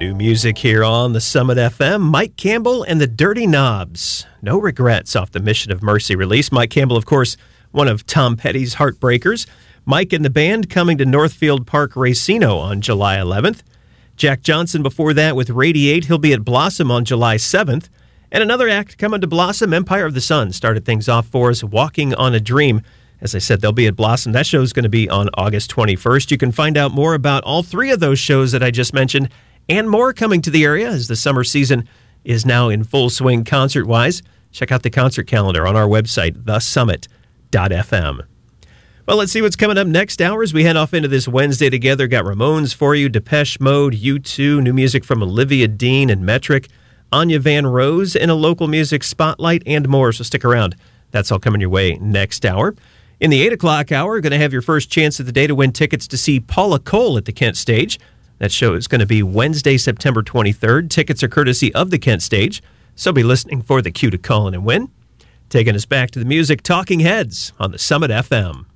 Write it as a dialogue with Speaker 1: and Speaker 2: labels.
Speaker 1: New music here on the Summit FM. Mike Campbell and the Dirty Knobs. No Regrets off the Mission of Mercy release. Mike Campbell, of course, one of Tom Petty's Heartbreakers. Mike and the band coming to Northfield Park Racino on July 11th. Jack Johnson before that with Radiate. He'll be at Blossom on July 7th. And another act coming to Blossom, Empire of the Sun, started things off for us, Walking on a Dream. As I said, they'll be at Blossom. That show is going to be on August 21st. You can find out more about all three of those shows that I just mentioned and more coming to the area as the summer season is now in full swing concert-wise. Check out the concert calendar on our website, thesummit.fm. Well, let's see what's coming up next hour as we head off into this Wednesday together. Got Ramones for you, Depeche Mode, U2, new music from Olivia Dean and Metric, Anya Van Rose in a local music spotlight, and more, so stick around. That's all coming your way next hour. In the 8 o'clock hour, you're going to have your first chance of the day to win tickets to see Paula Cole at the Kent Stage. That show is going to be Wednesday, September 23rd. Tickets are courtesy of the Kent Stage, so be listening for the cue to call in and win. Taking us back to the music, Talking Heads on the Summit FM.